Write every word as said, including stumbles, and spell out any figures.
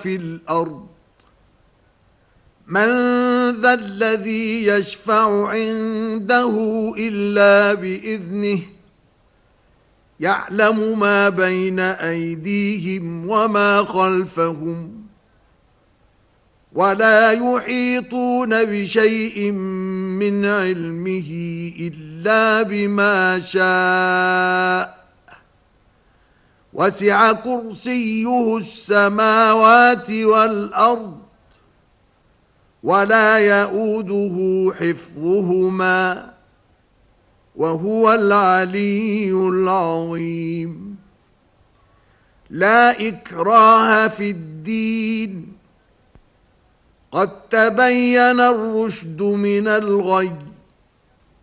في الأرض من ذا الذي يشفع عنده إلا بإذنه يعلم ما بين أيديهم وما خلفهم ولا يحيطون بشيء من علمه إلا بما شاء وسع كرسيه السماوات والأرض ولا يؤوده حفظهما وهو العلي العظيم لا إكراه في الدين قد تبين الرشد من الغي